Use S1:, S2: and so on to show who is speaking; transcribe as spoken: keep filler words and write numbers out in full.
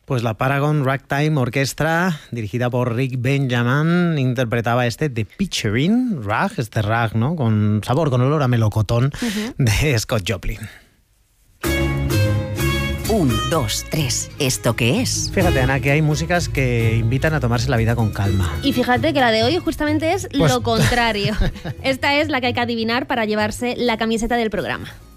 S1: Pues la Paragon Ragtime Orchestra, dirigida por Rick Benjamin, interpretaba este The Picturing Rag, este rag, ¿no? Con sabor, con olor a melocotón, uh-huh. de Scott Joplin.
S2: Un, dos, tres. ¿Esto qué es?
S1: Fíjate, Ana, que hay músicas que invitan a tomarse la vida con calma.
S3: Y fíjate que la de hoy justamente es pues... lo contrario. Esta es la que hay que adivinar para llevarse la camiseta del programa.